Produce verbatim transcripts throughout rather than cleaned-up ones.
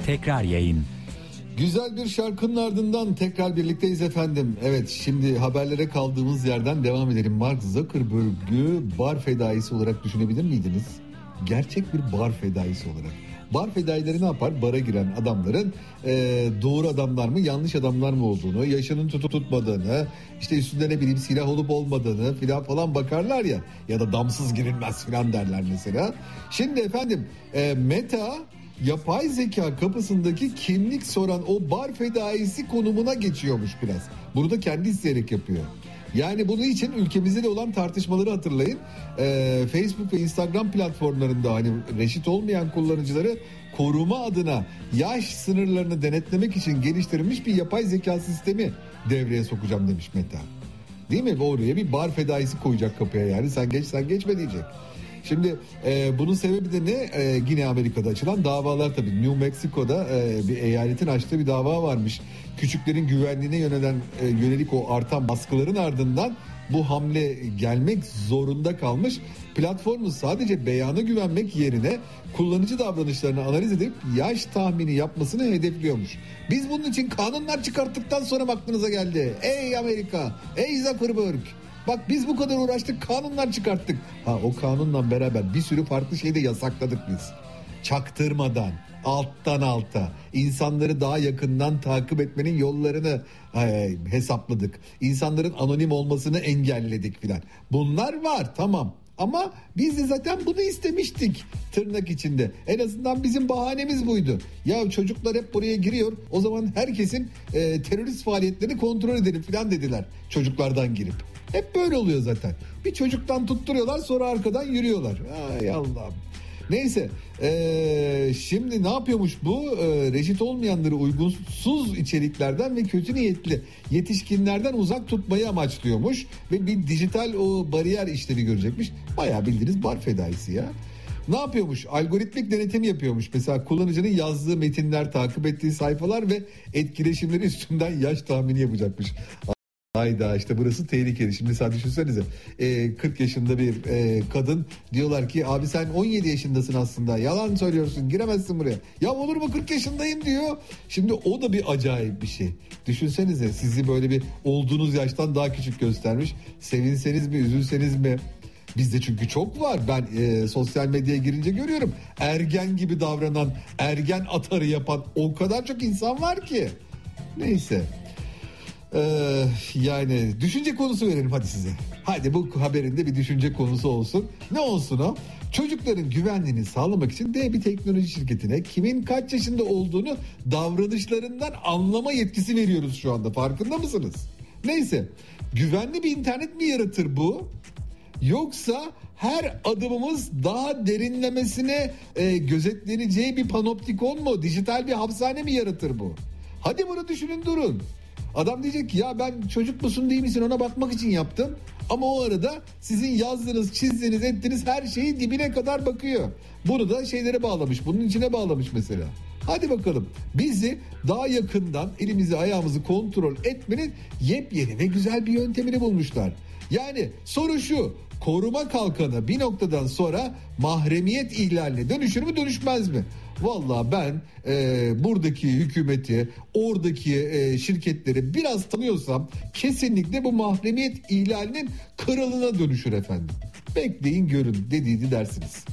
tekrar yayın. Güzel bir şarkının ardından tekrar birlikteyiz efendim. Evet, şimdi haberlere kaldığımız yerden devam edelim. Mark Zuckerberg'ü bar fedaisi olarak düşünebilir miydiniz? Gerçek bir bar fedaisi olarak. Bar fedaileri ne yapar? Bara giren adamların e, doğru adamlar mı yanlış adamlar mı olduğunu, yaşının tutup tutmadığını, işte üstünde ne bileyim silah olup olmadığını filan falan bakarlar ya. Ya da damsız girilmez filan derler mesela. Şimdi efendim e, Meta yapay zeka kapısındaki kimlik soran o bar fedaisi konumuna geçiyormuş biraz. Bunu da kendi isteyerek yapıyor. Yani bunun için ülkemizde de olan tartışmaları hatırlayın. Ee, Facebook ve Instagram platformlarında hani reşit olmayan kullanıcıları koruma adına yaş sınırlarını denetlemek için geliştirilmiş bir yapay zeka sistemi devreye sokacağım demiş Meta. Değil mi? Oraya bir bar fedaisi koyacak kapıya, yani sen geç sen geçme diyecek. Şimdi e, bunun sebebi de ne? E, yine Amerika'da açılan davalar tabii. New Mexico'da e, bir eyaletin açtığı bir dava varmış. Küçüklerin güvenliğine yönelen e, yönelik o artan baskıların ardından bu hamle gelmek zorunda kalmış. Platformun sadece beyana güvenmek yerine kullanıcı davranışlarını analiz edip yaş tahmini yapmasını hedefliyormuş. Biz bunun için kanunlar çıkarttıktan sonra aklınıza geldi. Ey Amerika, ey Zuckerberg. Bak biz bu kadar uğraştık, kanunlar çıkarttık. Ha, o kanunla beraber bir sürü farklı şeyi de yasakladık biz. Çaktırmadan, alttan alta insanları daha yakından takip etmenin yollarını ay, hesapladık. İnsanların anonim olmasını engelledik filan. Bunlar var, tamam. Ama biz de zaten bunu istemiştik tırnak içinde. En azından bizim bahanemiz buydu. Ya çocuklar hep buraya giriyor. O zaman herkesin e, terörist faaliyetlerini kontrol edelim filan dediler çocuklardan girip. Hep böyle oluyor zaten. Bir çocuktan tutturuyorlar, sonra arkadan yürüyorlar. Ay Allah'ım. Neyse ee, şimdi ne yapıyormuş bu? Ee, reşit olmayanları uygunsuz içeriklerden ve kötü niyetli yetişkinlerden uzak tutmayı amaçlıyormuş. Ve bir dijital o bariyer işlevi görecekmiş. Bayağı bildiğiniz bar fedaisi ya. Ne yapıyormuş? Algoritmik denetim yapıyormuş. Mesela kullanıcının yazdığı metinler, takip ettiği sayfalar ve etkileşimleri üstünden yaş tahmini yapacakmış. Hayda, işte burası tehlikeli. Şimdi mesela düşünsenize e, kırk yaşında bir e, kadın, diyorlar ki abi sen on yedi yaşındasın aslında, yalan söylüyorsun, giremezsin buraya. Ya olur mu, kırk yaşındayım diyor. Şimdi o da bir acayip bir şey. Düşünsenize, sizi böyle bir olduğunuz yaştan daha küçük göstermiş. Sevinseniz mi, üzülseniz mi? Bizde çünkü çok var. Ben e, sosyal medyaya girince görüyorum. Ergen gibi davranan, ergen atarı yapan o kadar çok insan var ki. Neyse. Ee, yani düşünce konusu verelim hadi size. Hadi bu haberinde bir düşünce konusu olsun. Ne olsun o? Çocukların güvenliğini sağlamak için dev bir teknoloji şirketine kimin kaç yaşında olduğunu davranışlarından anlama yetkisi veriyoruz şu anda. Farkında mısınız? Neyse. Güvenli bir internet mi yaratır bu? Yoksa her adımımız daha derinlemesine e, gözetleneceği bir panoptikon mu? Dijital bir hapishane mi yaratır bu? Hadi bunu düşünün, durun. Adam diyecek ki ya ben çocuk musun değil misin ona bakmak için yaptım. Ama o arada sizin yazdığınız, çizdiğiniz, ettiğiniz her şeyi dibine kadar bakıyor. Bunu da şeylere bağlamış, bunun içine bağlamış mesela. Hadi bakalım, bizi daha yakından elimizi ayağımızı kontrol etmenin yepyeni ve güzel bir yöntemini bulmuşlar. Yani soru şu: koruma kalkanı bir noktadan sonra mahremiyet ihlaline dönüşür mü, dönüşmez mi? Vallahi ben e, buradaki hükümeti, oradaki e, şirketleri biraz tanıyorsam kesinlikle bu mahremiyet ihlalinin kralına dönüşür efendim. Bekleyin görün, dediydi dersiniz.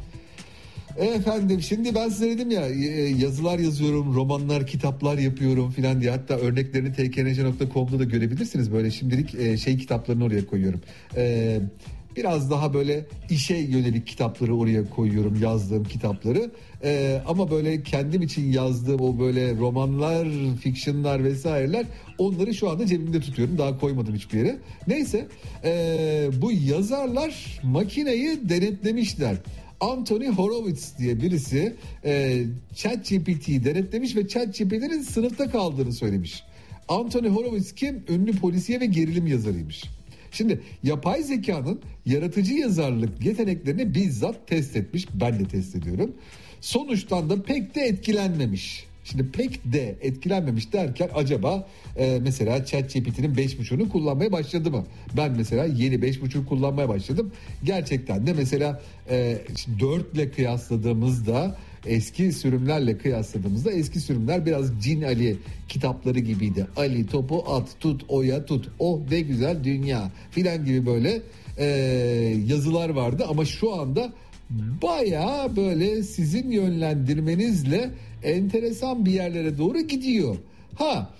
Efendim şimdi ben size dedim ya, yazılar yazıyorum, romanlar, kitaplar yapıyorum filan diye. Hatta örneklerini t k n c nokta com'da da görebilirsiniz. Böyle şimdilik şey kitaplarını oraya koyuyorum. Eee Biraz daha böyle işe yönelik kitapları oraya koyuyorum, yazdığım kitapları. Ee, ama böyle kendim için yazdığım o böyle romanlar, fictionlar vesaireler, onları şu anda cebimde tutuyorum. Daha koymadım hiçbir yere. Neyse ee, bu yazarlar makineyi denetlemişler. Anthony Horowitz diye birisi e, ChatGPT'yi denetlemiş ve ChatGPT'nin sınıfta kaldığını söylemiş. Anthony Horowitz kim? Ünlü polisiye ve gerilim yazarıymış. Şimdi yapay zekanın yaratıcı yazarlık yeteneklerini bizzat test etmiş. Ben de test ediyorum. Sonuçtan da pek de etkilenmemiş. Şimdi pek de etkilenmemiş derken acaba e, mesela ChatGPT'nin beş buçuğunu kullanmaya başladı mı? Ben mesela yeni beş buçuğu kullanmaya başladım. Gerçekten de mesela e, dört ile kıyasladığımızda eski sürümlerle kıyasladığımızda eski sürümler biraz Cin Ali kitapları gibiydi. Ali topu at, tut, oya tut, oh ne güzel dünya filan gibi böyle e, yazılar vardı. Ama şu anda bayağı böyle sizin yönlendirmenizle enteresan bir yerlere doğru gidiyor. Ha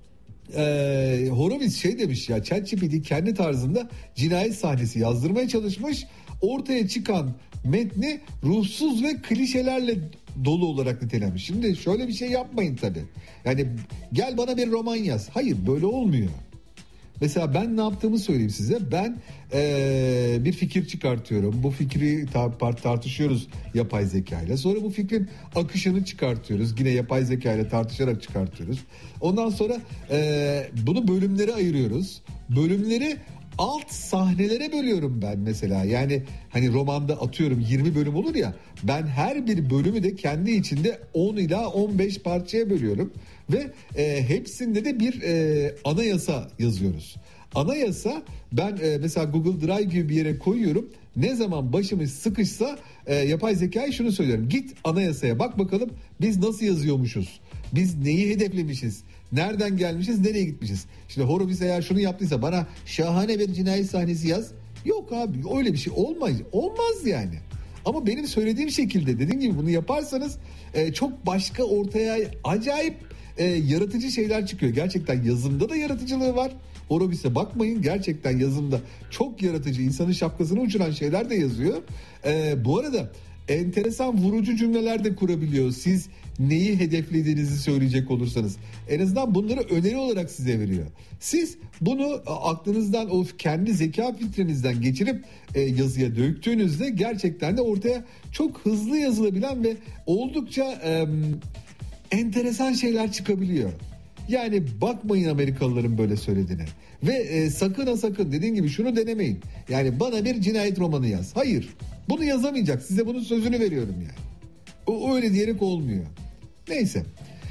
Ee, Horowitz şey demiş ya, ChatGPT kendi tarzında cinayet sahnesi yazdırmaya çalışmış, ortaya çıkan metni ruhsuz ve klişelerle dolu olarak nitelemiş. Şimdi şöyle bir şey yapmayın tabii. Yani gel bana bir roman yaz. Hayır, böyle olmuyor. Mesela ben ne yaptığımı söyleyeyim size. Ben ee, bir fikir çıkartıyorum. Bu fikri tar- tartışıyoruz yapay zeka ile. Sonra bu fikrin akışını çıkartıyoruz. Yine yapay zeka ile tartışarak çıkartıyoruz. Ondan sonra ee, bunu bölümlere ayırıyoruz. Bölümleri alt sahnelere bölüyorum ben mesela. Yani hani romanda atıyorum yirmi bölüm olur ya. Ben her bir bölümü de kendi içinde on ila on beş parçaya bölüyorum. Ve e, hepsinde de bir e, anayasa yazıyoruz. Anayasa ben e, mesela Google Drive gibi bir yere koyuyorum. Ne zaman başımız sıkışsa e, yapay zekaya şunu söylüyorum. Git anayasaya bak bakalım biz nasıl yazıyormuşuz. Biz neyi hedeflemişiz? Nereden gelmişiz? Nereye gitmişiz? Şimdi Horowitz eğer şunu yaptıysa bana şahane bir cinayet sahnesi yaz. Yok abi, öyle bir şey olmaz. Olmaz yani. Ama benim söylediğim şekilde dediğim gibi bunu yaparsanız e, çok başka ortaya acayip e, yaratıcı şeyler çıkıyor. Gerçekten yazımda da yaratıcılığı var. Horowitz'e bakmayın, gerçekten yazımda çok yaratıcı, insanın şapkasını uçuran şeyler de yazıyor. E, bu arada enteresan vurucu cümleler de kurabiliyor. Siz neyi hedeflediğinizi söyleyecek olursanız. En azından bunları öneri olarak size veriyor. Siz bunu aklınızdan, o kendi zeka filtrenizden geçirip e, yazıya döktüğünüzde gerçekten de ortaya çok hızlı yazılabilen ve oldukça e, enteresan şeyler çıkabiliyor. Yani bakmayın Amerikalıların böyle söylediğine. Ve e, sakın ha sakın dediğim gibi şunu denemeyin. Yani bana bir cinayet romanı yaz. Hayır. Bunu yazamayacak. Size bunun sözünü veriyorum yani. O öyle diyerek olmuyor. Neyse.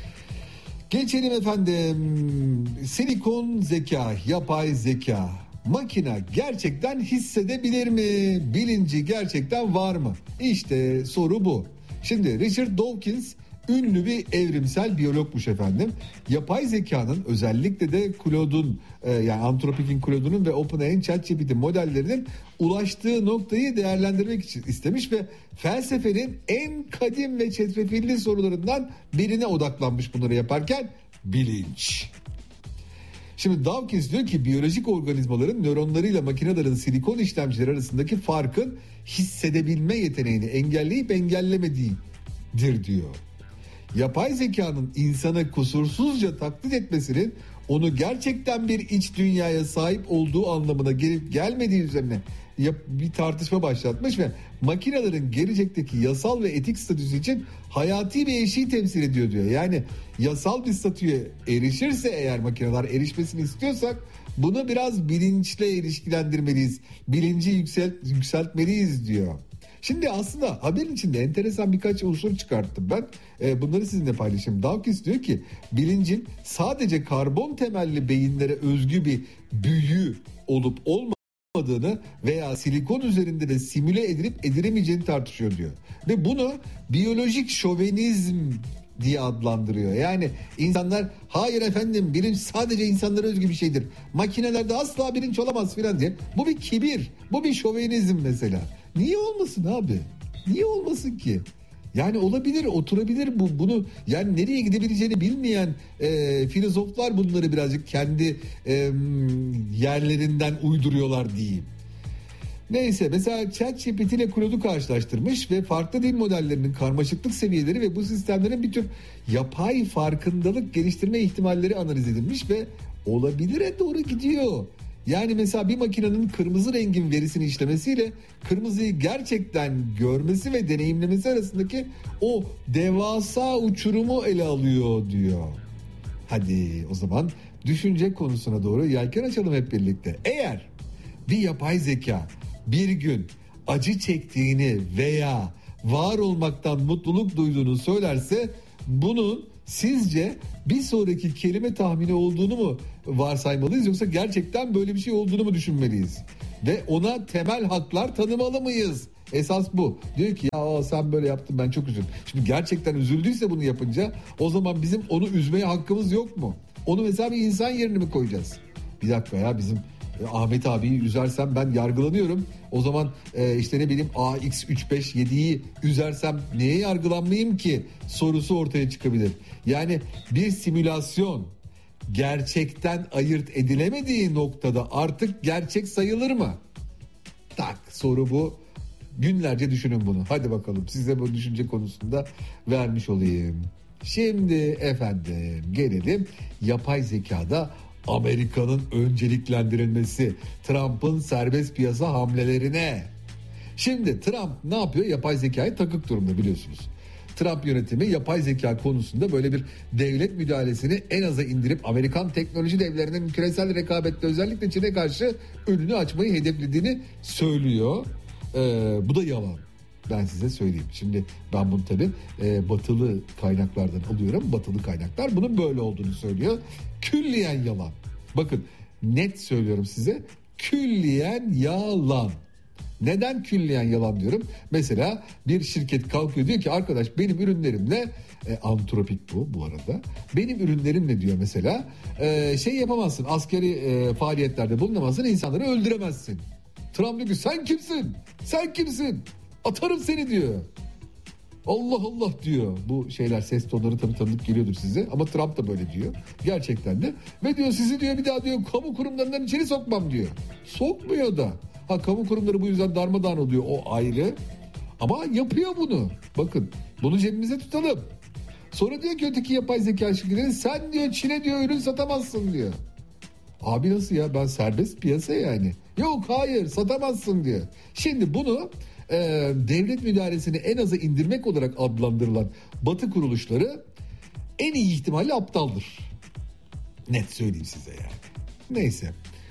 Geçelim efendim. Silikon zeka, yapay zeka. Makine gerçekten hissedebilir mi? Bilinci gerçekten var mı? İşte soru bu. Şimdi Richard Dawkins ünlü bir evrimsel biyologmuş efendim. Yapay zekanın, özellikle de Claude'un e, yani Anthropic'in Claude'unun ve OpenAI'nin ChatGPT modellerinin ulaştığı noktayı değerlendirmek için istemiş ve felsefenin en kadim ve çetrefilli sorularından birine odaklanmış bunları yaparken: bilinç. Şimdi Dawkins diyor ki biyolojik organizmaların nöronlarıyla makinelerin silikon işlemcileri arasındaki farkın hissedebilme yeteneğini engelleyip engellemediğidir diyor. Yapay zekanın insanı kusursuzca taklit etmesinin onu gerçekten bir iç dünyaya sahip olduğu anlamına gelip gelmediği üzerine bir tartışma başlatmış ve makinelerin gelecekteki yasal ve etik statüsü için hayati bir eşiği temsil ediyor diyor. Yani yasal bir statüye erişirse eğer, makineler erişmesini istiyorsak bunu biraz bilinçle ilişkilendirmeliyiz. Bilinci yükselt, yükseltmeliyiz diyor. Şimdi aslında haberin içinde enteresan birkaç unsur çıkarttım ben. E, bunları sizinle paylaşayım. Dawkins diyor ki bilincin sadece karbon temelli beyinlere özgü bir büyü olup olmadığını veya silikon üzerinde de simüle edilip edilemeyeceğini tartışıyor diyor. Ve bunu biyolojik şovenizm diye adlandırıyor. Yani insanlar hayır efendim bilinç sadece insanlara özgü bir şeydir, makinelerde asla bilinç olamaz filan diye. Bu bir kibir, bu bir şovenizm mesela. Niye olmasın abi? Niye olmasın ki? Yani olabilir, oturabilir bu. Bunu yani nereye gidebileceğini bilmeyen e, filozoflar bunları birazcık kendi e, yerlerinden uyduruyorlar diyeyim. Neyse, mesela ChatGPT ile Claude'u karşılaştırmış ve farklı dil modellerinin karmaşıklık seviyeleri ve bu sistemlerin bir tür yapay farkındalık geliştirme ihtimalleri analiz edilmiş ve olabilire doğru gidiyor. Yani mesela bir makinenin kırmızı rengin verisini işlemesiyle kırmızıyı gerçekten görmesi ve deneyimlemesi arasındaki o devasa uçurumu ele alıyor diyor. Hadi o zaman düşünce konusuna doğru yelken açalım hep birlikte. Eğer bir yapay zeka bir gün acı çektiğini veya var olmaktan mutluluk duyduğunu söylerse bunun sizce bir sonraki kelime tahmini olduğunu mu varsaymalıyız, yoksa gerçekten böyle bir şey olduğunu mu düşünmeliyiz? Ve ona temel haklar tanımalı mıyız? Esas bu. Diyor ki ya sen böyle yaptın, ben çok üzüldüm. Şimdi gerçekten üzüldüyse bunu yapınca, o zaman bizim onu üzmeye hakkımız yok mu? Onu mesela bir insan yerine mi koyacağız? Bir dakika ya, bizim e, Ahmet abiyi üzersem ben yargılanıyorum. O zaman e, işte ne bileyim A X üç beş yediyi üzersem neye yargılanmayayım ki sorusu ortaya çıkabilir. Yani bir simülasyon gerçekten ayırt edilemediği noktada artık gerçek sayılır mı? Tak, soru bu. Günlerce düşünün bunu. Hadi bakalım, size bu düşünce konusunda vermiş olayım. Şimdi efendim gelelim yapay zekada Amerika'nın önceliklendirilmesi, Trump'ın serbest piyasa hamlelerine. Şimdi Trump ne yapıyor? Yapay zekayı takık durumda, biliyorsunuz. Trump yönetimi yapay zeka konusunda böyle bir devlet müdahalesini en aza indirip Amerikan teknoloji devlerinin küresel rekabette özellikle Çin'e karşı önünü açmayı hedeflediğini söylüyor. Ee, bu da yalan. Ben size söyleyeyim. Şimdi ben bunu tabii e, batılı kaynaklardan alıyorum. Batılı kaynaklar bunun böyle olduğunu söylüyor. Külliyen yalan. Bakın net söylüyorum size. Külliyen yalan. Neden külliyen yalan diyorum? Mesela bir şirket kalkıyor, diyor ki arkadaş benim ürünlerimle e, antropik bu bu arada. Benim ürünlerimle diyor mesela e, şey yapamazsın, askeri e, faaliyetlerde bulunamazsın, insanları öldüremezsin. Trump diyor ki sen kimsin? Sen kimsin? Atarım seni diyor. Allah Allah diyor. Bu şeyler, ses tonları tabii tanıdık geliyordur size. Ama Trump da böyle diyor. Gerçekten de. Ve diyor sizi diyor bir daha diyor kamu kurumlarından içeri sokmam diyor. Sokmuyor da. Ha, kamu kurumları bu yüzden darmadağın oluyor, o ayrı. Ama yapıyor bunu. Bakın bunu cebimize tutalım. Sonra diyor ki öteki yapay zeka şirketleri sen diyor Çin'e diyor ürün satamazsın diyor. Abi nasıl ya, ben serbest piyasa yani. Yok hayır satamazsın diyor. Şimdi bunu e, devlet müdahalesini en aza indirmek olarak adlandırılan Batı kuruluşları en iyi ihtimalle aptaldır. Net söyleyeyim size yani. Neyse.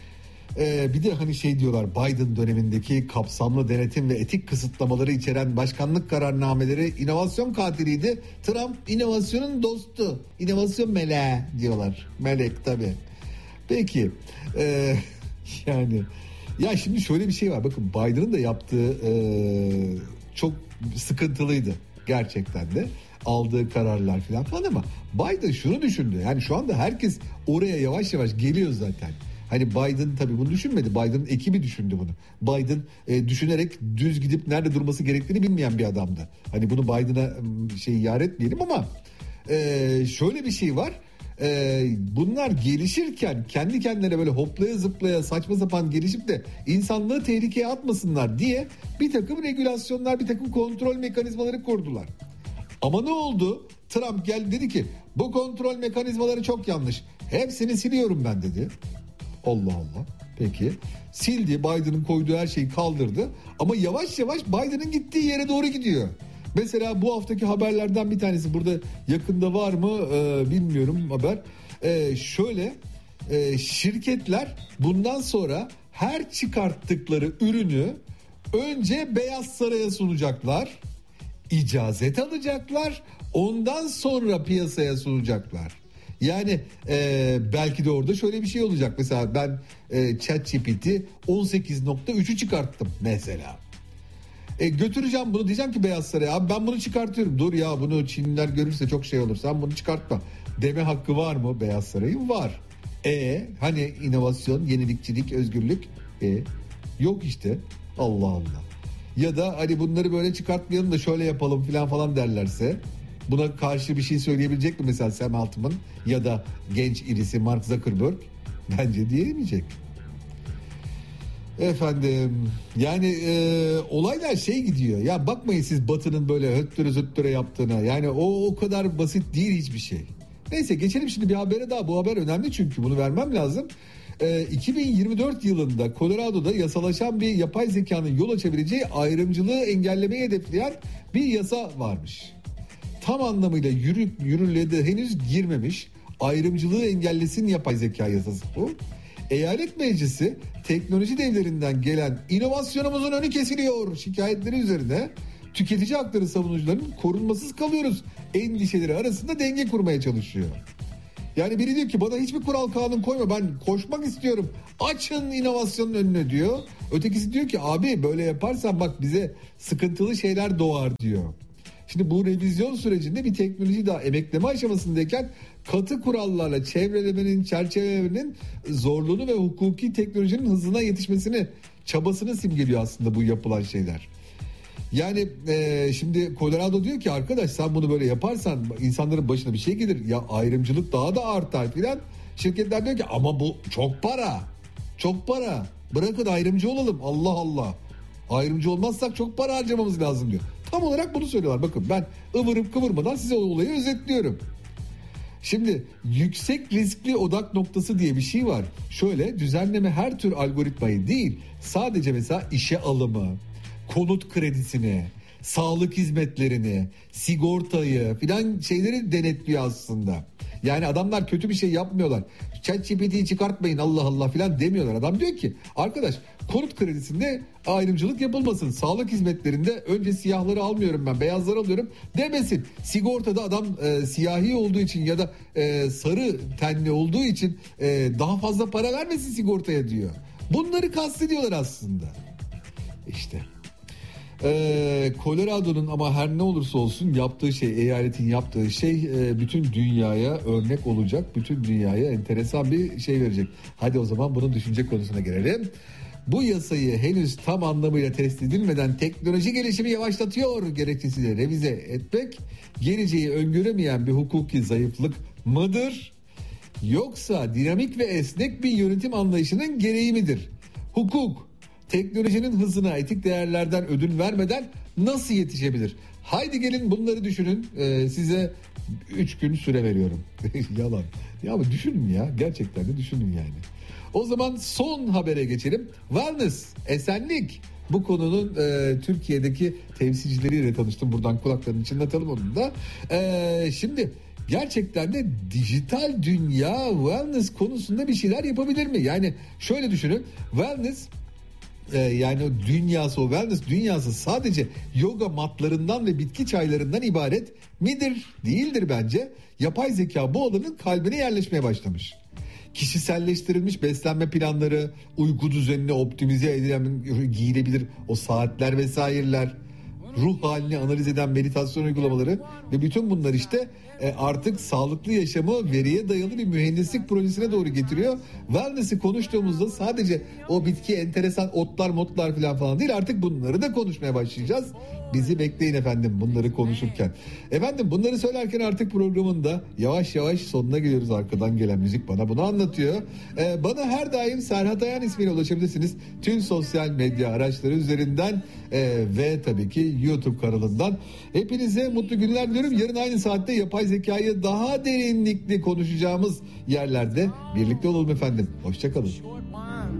Ee, bir de hani şey diyorlar, Biden dönemindeki kapsamlı denetim ve etik kısıtlamaları içeren başkanlık kararnameleri inovasyon katiliydi. Trump inovasyonun dostu, inovasyon meleği diyorlar. Melek tabii. Peki ee, yani ya şimdi şöyle bir şey var, bakın Biden'ın da yaptığı ee, çok sıkıntılıydı gerçekten de, aldığı kararlar falan falan, ama Biden şunu düşündü, yani şu anda herkes oraya yavaş yavaş geliyor zaten. Hani Biden tabii bunu düşünmedi. Biden'ın ekibi düşündü bunu. Biden e, düşünerek düz gidip nerede durması gerektiğini bilmeyen bir adamdı. Hani bunu Biden'a şey yar etmeyelim ama e, şöyle bir şey var. E, bunlar gelişirken kendi kendilerine böyle hoplaya zıplaya saçma sapan gelişip de insanlığı tehlikeye atmasınlar diye bir takım regülasyonlar, bir takım kontrol mekanizmaları kurdular. Ama ne oldu? Trump geldi dedi ki bu kontrol mekanizmaları çok yanlış. Hepsini siliyorum ben dedi. Allah Allah. Peki. Sildi. Biden'ın koyduğu her şeyi kaldırdı. Ama yavaş yavaş Biden'ın gittiği yere doğru gidiyor. Mesela bu haftaki haberlerden bir tanesi, burada yakında var mı ee, bilmiyorum haber. Ee, şöyle e, şirketler bundan sonra her çıkarttıkları ürünü önce Beyaz Saray'a sunacaklar. İcazet alacaklar. Ondan sonra piyasaya sunacaklar. Yani e, belki de orada şöyle bir şey olacak. Mesela ben e, ChatGPT on sekiz nokta üçü çıkarttım mesela. E, götüreceğim bunu, diyeceğim ki Beyaz Saray'a abi ben bunu çıkartıyorum. Dur ya, bunu Çinliler görürse çok şey olur, sen bunu çıkartma deme hakkı var mı Beyaz Saray'ın? Var. E hani inovasyon, yenilikçilik, özgürlük e, yok işte. Allah Allah. Ya da hani bunları böyle çıkartmayalım da şöyle yapalım falan falan derlerse, buna karşı bir şey söyleyebilecek mi mesela Sam Altman ya da genç irisi Mark Zuckerberg? Bence diyemeyecek. Efendim yani e, olaylar şey gidiyor. Ya bakmayın siz Batı'nın böyle höttüre zöttüre yaptığına. Yani o o kadar basit değil hiçbir şey. Neyse geçelim şimdi bir habere daha. Bu haber önemli çünkü bunu vermem lazım. E, iki bin yirmi dört yılında Colorado'da yasalaşan bir yapay zekanın yol açabileceği ayrımcılığı engellemeyi hedefleyen bir yasa varmış. Tam anlamıyla yürü, yürürlüğe de henüz girmemiş, ayrımcılığı engellesin yapay zeka yasası bu. Eyalet meclisi teknoloji devlerinden gelen inovasyonumuzun önü kesiliyor şikayetleri üzerine tüketici hakları savunucularının korunmasız kalıyoruz endişeleri arasında denge kurmaya çalışıyor. Yani biri diyor ki bana hiçbir kural kanun koyma, ben koşmak istiyorum, açın inovasyonun önüne diyor. Ötekisi diyor ki abi böyle yaparsan bak bize sıkıntılı şeyler doğar diyor. Şimdi bu revizyon sürecinde bir teknoloji daha emekleme aşamasındayken katı kurallarla çevrelemenin, çerçevelemenin zorluğunu ve hukuki teknolojinin hızına yetişmesini, çabasını simgeliyor aslında bu yapılan şeyler. Yani e, şimdi Colorado diyor ki arkadaş sen bunu böyle yaparsan insanların başına bir şey gelir. Ya ayrımcılık daha da artar filan. Şirketler diyor ki ama bu çok para. Çok para. Bırakın ayrımcı olalım. Allah Allah. Ayrımcı olmazsak çok para harcamamız lazım diyor. Tam olarak bunu söylüyorlar. Bakın ben ıvırıp kıvırmadan size o olayı özetliyorum. Şimdi yüksek riskli odak noktası diye bir şey var. Şöyle düzenleme her tür algoritmayı değil, sadece mesela işe alımı, konut kredisini, sağlık hizmetlerini, sigortayı filan şeyleri denetliyor aslında. Yani adamlar kötü bir şey yapmıyorlar. ChatGPT'yi çıkartmayın Allah Allah filan demiyorlar. Adam diyor ki arkadaş konut kredisinde ayrımcılık yapılmasın. Sağlık hizmetlerinde önce siyahları almıyorum ben, beyazları alıyorum demesin. Sigortada adam e, siyahi olduğu için ya da e, sarı tenli olduğu için e, daha fazla para vermesin sigortaya diyor. Bunları kastediyorlar aslında. İşte. Ee, Colorado'nun ama her ne olursa olsun yaptığı şey, eyaletin yaptığı şey e, bütün dünyaya örnek olacak. Bütün dünyaya enteresan bir şey verecek. Hadi o zaman bunun düşünce konusuna gelelim. Bu yasayı henüz tam anlamıyla test edilmeden teknoloji gelişimi yavaşlatıyor gerekçesiyle revize etmek geleceği öngöremeyen bir hukuki zayıflık mıdır? Yoksa dinamik ve esnek bir yönetim anlayışının gereği midir? Hukuk teknolojinin hızına etik değerlerden ödün vermeden nasıl yetişebilir? Haydi gelin bunları düşünün. Ee, size üç gün süre veriyorum. Yalan. Ya ama düşünün ya. Gerçekten de düşünün yani. O zaman son habere geçelim. Wellness, esenlik. Bu konunun e, Türkiye'deki temsilcileriyle tanıştım. Buradan kulaklarını çınlatalım onun da. E, şimdi gerçekten de dijital dünya wellness konusunda bir şeyler yapabilir mi? Yani şöyle düşünün. Wellness yani o dünyası, o wellness dünyası sadece yoga matlarından ve bitki çaylarından ibaret midir? Değildir bence. Yapay zeka bu alanın kalbine yerleşmeye başlamış. Kişiselleştirilmiş beslenme planları, uyku düzenini optimize edilen giyilebilir o saatler vesaireler, ruh halini analiz eden meditasyon uygulamaları ve bütün bunlar işte artık sağlıklı yaşamı veriye dayalı bir mühendislik projesine doğru getiriyor. Wellness'i konuştuğumuzda sadece o bitki enteresan otlar motlar falan falan değil, artık bunları da konuşmaya başlayacağız. Bizi bekleyin efendim bunları konuşurken. Efendim bunları söylerken artık programın da yavaş yavaş sonuna geliyoruz. Arkadan gelen müzik bana bunu anlatıyor. Ee, bana her daim Serhat Ayan ismiyle ulaşabilirsiniz. Tüm sosyal medya araçları üzerinden e, ve tabii ki YouTube kanalından. Hepinize mutlu günler diliyorum. Yarın aynı saatte yapay zekayı daha derinlikli konuşacağımız yerlerde birlikte olalım efendim. Hoşçakalın.